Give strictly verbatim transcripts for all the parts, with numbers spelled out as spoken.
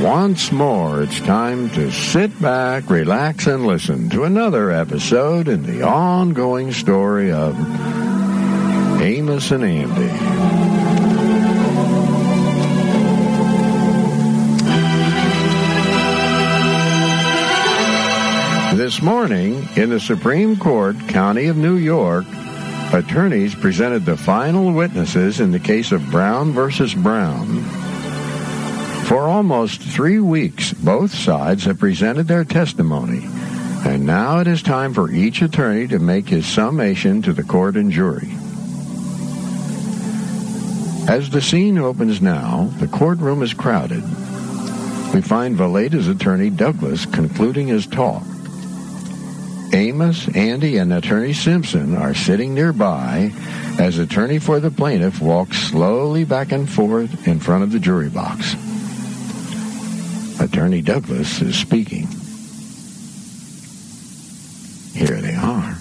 Once more, it's time to sit back, relax, and listen to another episode in the ongoing story of Amos and Andy. This morning, in the Supreme Court, County of New York, attorneys presented the final witnesses in the case of Brown versus Brown. For almost three weeks, both sides have presented their testimony, and now it is time for each attorney to make his summation to the court and jury. As the scene opens now, the courtroom is crowded. We find Valleda's attorney, Douglas, concluding his talk. Amos, Andy, and Attorney Simpson are sitting nearby as attorney for the plaintiff walks slowly back and forth in front of the jury box. Attorney Douglas is speaking. Here they are.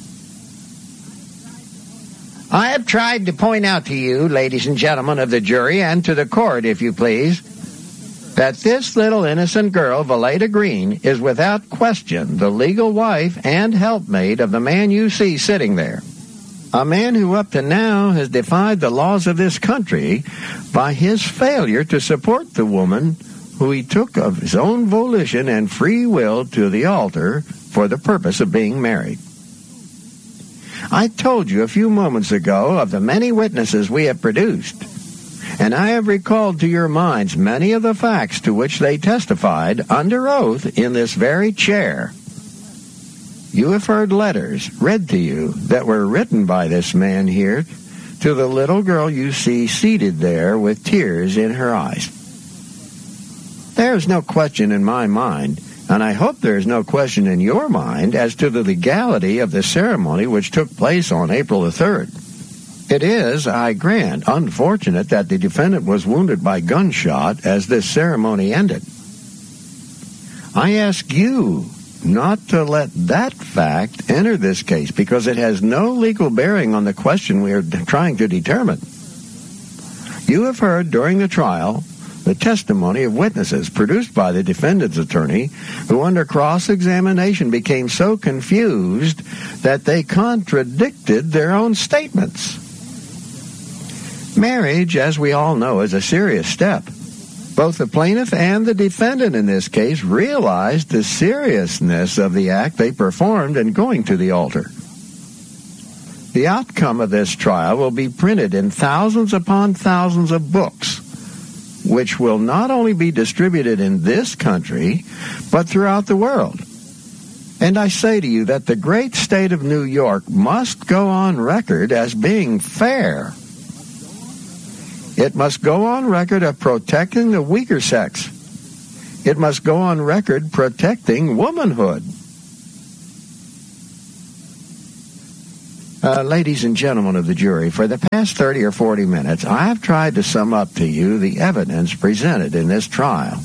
I have tried to point out to you, ladies and gentlemen of the jury, and to the court, if you please, that this little innocent girl, Valleda Green, is without question the legal wife and helpmate of the man you see sitting there. A man who up to now has defied the laws of this country by his failure to support the woman who he took of his own volition and free will to the altar for the purpose of being married. I told you a few moments ago of the many witnesses we have produced, and I have recalled to your minds many of the facts to which they testified under oath in this very chair. You have heard letters read to you that were written by this man here to the little girl you see seated there with tears in her eyes. There is no question in my mind, and I hope there is no question in your mind, as to the legality of the ceremony which took place on April the third. It is, I grant, unfortunate that the defendant was wounded by gunshot as this ceremony ended. I ask you not to let that fact enter this case because it has no legal bearing on the question we are trying to determine. You have heard during the trial the testimony of witnesses produced by the defendant's attorney who under cross-examination became so confused that they contradicted their own statements. Marriage, as we all know, is a serious step. Both the plaintiff and the defendant in this case realized the seriousness of the act they performed in going to the altar. The outcome of this trial will be printed in thousands upon thousands of books, which will not only be distributed in this country, but throughout the world. And I say to you that the great state of New York must go on record as being fair. It must go on record of protecting the weaker sex. It must go on record protecting womanhood. Uh, ladies and gentlemen of the jury, for the past thirty or forty minutes, I have tried to sum up to you the evidence presented in this trial.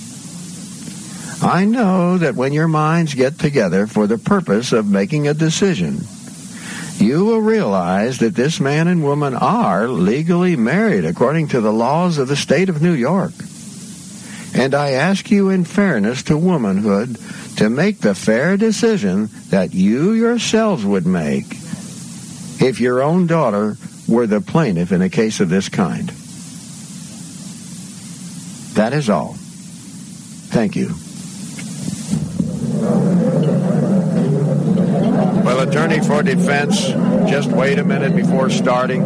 I know that when your minds get together for the purpose of making a decision, you will realize that this man and woman are legally married according to the laws of the state of New York. And I ask you in fairness to womanhood to make the fair decision that you yourselves would make if your own daughter were the plaintiff in a case of this kind. That is all. Thank you. Well, attorney for defense, just wait a minute before starting.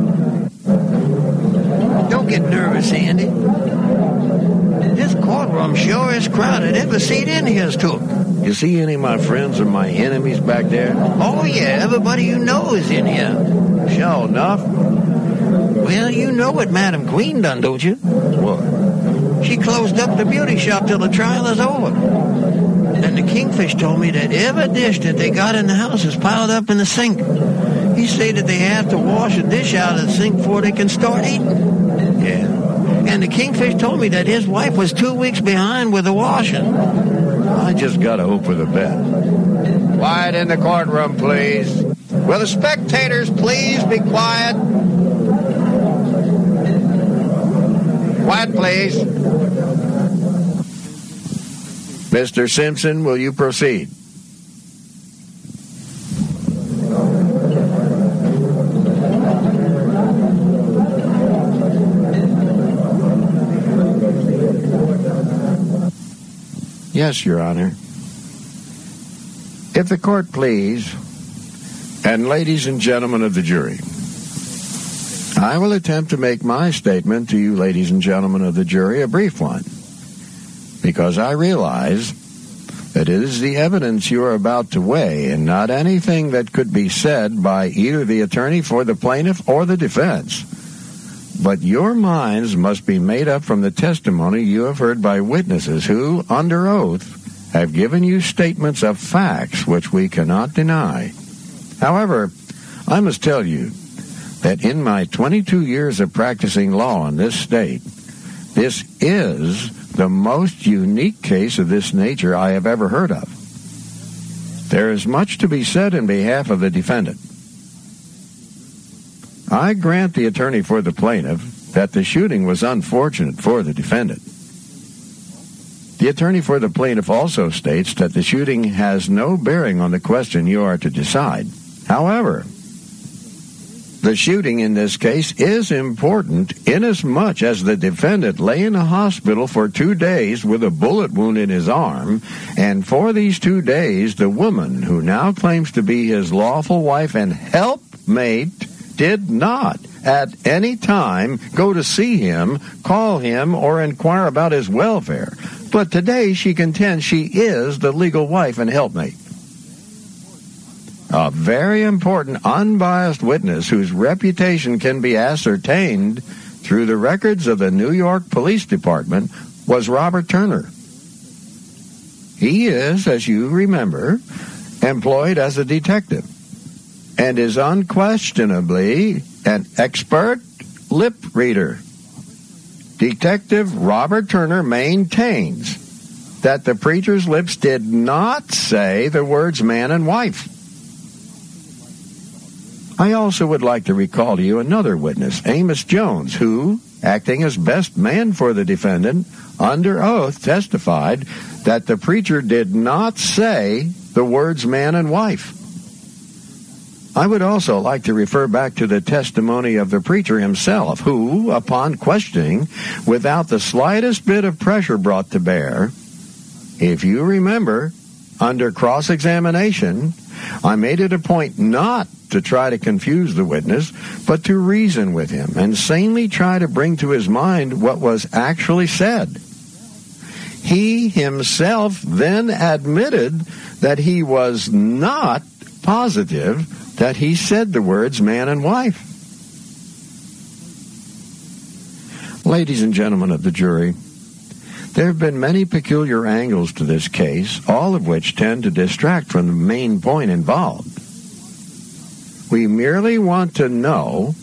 Don't get nervous, Andy. This courtroom sure is crowded. Every seat in here's took. You see any of my friends or my enemies back there? Oh, yeah, everybody you know is in here. Sure enough. Well, you know what Madam Queen done, don't you? What? She closed up the beauty shop till the trial is over. And the Kingfish told me that every dish that they got in the house is piled up in the sink. He said that they have to wash a dish out of the sink before they can start eating. Yeah. And the Kingfish told me that his wife was two weeks behind with the washing. I just gotta hope for the best. Quiet in the courtroom, please. Will the spectators please be quiet? Quiet, please. Mister Simpson, will you proceed? Yes, Your Honor. If the court please, and ladies and gentlemen of the jury, I will attempt to make my statement to you, ladies and gentlemen of the jury, a brief one, because I realize that it is the evidence you are about to weigh and not anything that could be said by either the attorney for the plaintiff or the defense. But your minds must be made up from the testimony you have heard by witnesses who, under oath, have given you statements of facts which we cannot deny. However, I must tell you that in my twenty-two years of practicing law in this state, this is the most unique case of this nature I have ever heard of. There is much to be said in behalf of the defendant. I grant the attorney for the plaintiff that the shooting was unfortunate for the defendant. The attorney for the plaintiff also states that the shooting has no bearing on the question you are to decide. However, the shooting in this case is important inasmuch as the defendant lay in a hospital for two days with a bullet wound in his arm, and for these two days the woman, who now claims to be his lawful wife and helpmate, did not at any time go to see him, call him, or inquire about his welfare. But today she contends she is the legal wife and helpmate. A very important, unbiased witness whose reputation can be ascertained through the records of the New York Police Department was Robert Turner. He is, as you remember, employed as a detective and is unquestionably an expert lip reader. Detective Robert Turner maintains that the preacher's lips did not say the words man and wife. I also would like to recall to you another witness, Amos Jones, who, acting as best man for the defendant, under oath testified that the preacher did not say the words man and wife. I would also like to refer back to the testimony of the preacher himself, who, upon questioning, without the slightest bit of pressure brought to bear, if you remember, under cross-examination, I made it a point not to try to confuse the witness, but to reason with him and sanely try to bring to his mind what was actually said. He himself then admitted that he was not positive that he said the words man and wife. Ladies and gentlemen of the jury, there have been many peculiar angles to this case, all of which tend to distract from the main point involved. We merely want to know